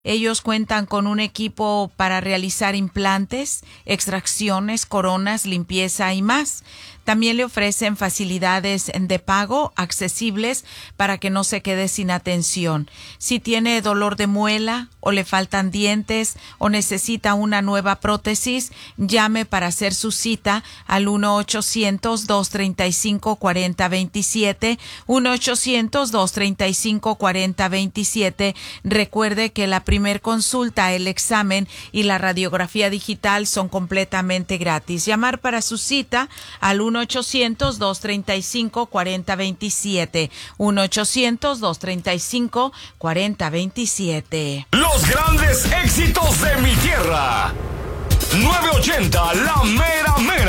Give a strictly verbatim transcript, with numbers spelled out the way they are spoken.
Ellos cuentan con un equipo para realizar implantes, extracciones, coronas, limpieza y más. También le ofrecen facilidades de pago accesibles para que no se quede sin atención. Si tiene dolor de muela o le faltan dientes o necesita una nueva prótesis, llame para hacer su cita al uno ochocientos, dos treinta y cinco, cuarenta veintisiete, uno ochocientos, dos treinta y cinco, cuarenta veintisiete. Recuerde que la primer consulta, el examen y la radiografía digital son completamente gratis. Llamar para su cita al uno ochocientos, dos treinta y cinco, cuarenta veintisiete. uno ochocientos, dos treinta y cinco, cuarenta veintisiete. Los grandes éxitos de mi tierra. nueve ochenta, la mera mera.